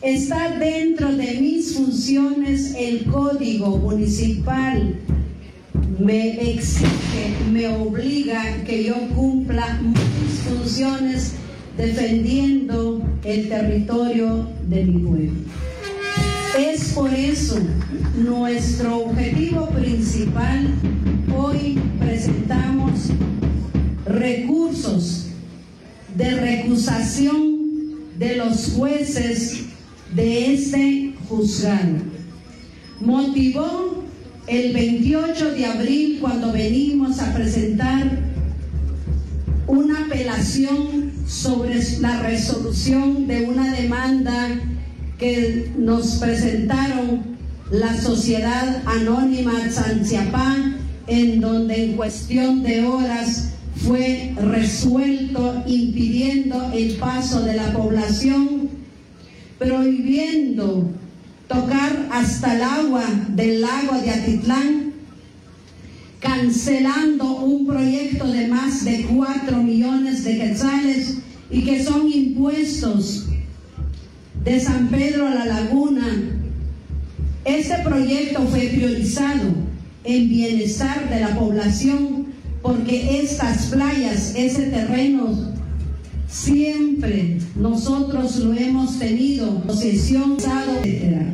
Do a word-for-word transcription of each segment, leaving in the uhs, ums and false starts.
Está dentro de mis funciones el Código Municipal. Me exige, me obliga que yo cumpla mis funciones defendiendo el territorio de mi pueblo. Es por eso nuestro objetivo principal. Hoy presentamos recursos de recusación de los jueces de este juzgado. Motivó el veintiocho de abril cuando venimos a presentar una apelación sobre la resolución de una demanda que nos presentaron la Sociedad Anónima Tzantziapá, en donde en cuestión de horas fue resuelto impidiendo el paso de la población, prohibiendo tocar hasta el agua del lago de Atitlán, cancelando un proyecto de más de cuatro millones de quetzales y que son impuestos de San Pedro a la Laguna. Este proyecto fue priorizado en bienestar de la población porque estas playas, ese terreno, siempre nosotros lo hemos tenido posesión, etcétera.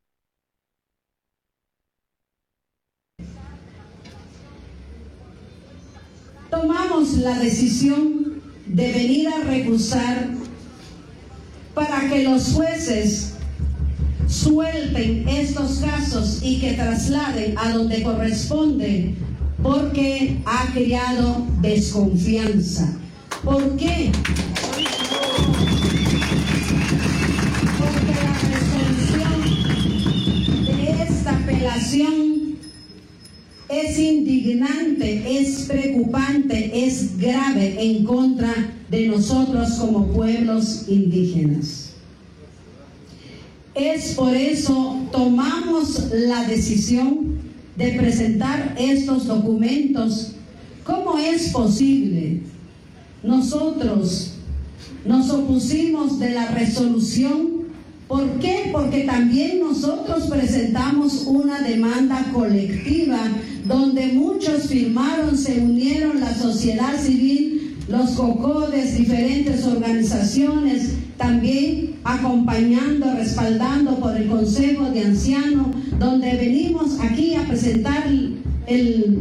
Tomamos la decisión de venir a recusar para que los jueces suelten estos casos y que trasladen a donde corresponde, porque ha creado desconfianza. ¿Por qué? Porque la resolución de esta apelación es indignante, es preocupante, es grave en contra de nosotros como pueblos indígenas. Es por eso tomamos la decisión de presentar estos documentos. ¿Cómo es posible? Nosotros nos opusimos de la resolución. ¿Por qué? Porque también nosotros presentamos una demanda colectiva donde muchos firmaron, se unieron la sociedad civil, los COCODES, diferentes organizaciones, también acompañando, respaldando por el Consejo de Ancianos, donde venimos aquí a presentar el,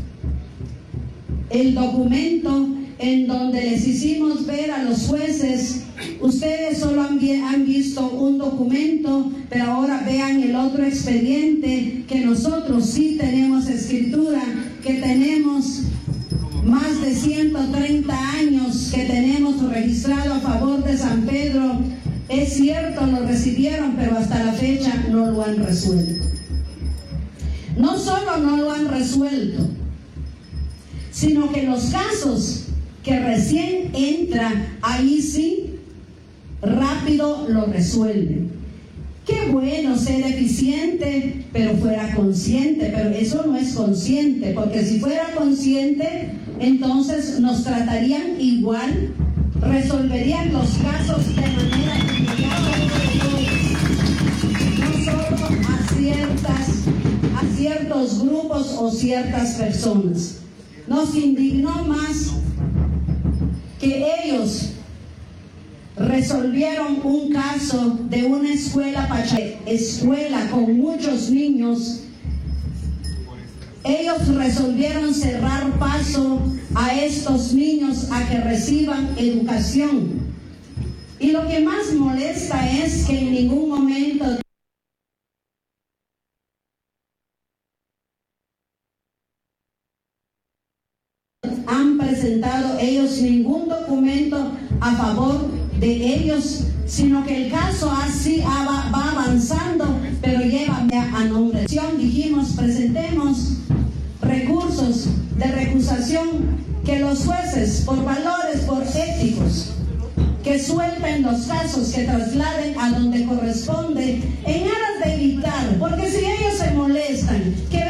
el documento en donde les hicimos ver a los jueces: ustedes solo han, han visto un documento, pero ahora vean el otro expediente, que nosotros sí tenemos escritura, que tenemos más de ciento treinta años que tenemos registrado a favor de San Pedro. Es cierto, lo recibieron, pero hasta la fecha no lo han resuelto. No solo no lo han resuelto, sino que los casos que recién entran, ahí sí, rápido lo resuelven. Qué bueno ser eficiente, pero fuera consciente, pero eso no es consciente, porque si fuera consciente, entonces nos tratarían igual, resolverían los casos de manera inmediata, no solo a ciertas, a ciertos grupos o ciertas personas. Nos indignó más que ellos resolvieron un caso de una escuela pacha, escuela con muchos niños. Ellos resolvieron cerrar paso a estos niños a que reciban educación. Y lo que más molesta es que en ningún momento han presentado ellos ningún documento a favor de ellos, sino que el caso así va avanzando, pero lleva a nombre. Dijimos, presentemos recursos de recusación, que los jueces, por valores, por éticos, que suelten los casos, que trasladen a donde corresponde, en aras de evitar, porque si ellos se molestan, que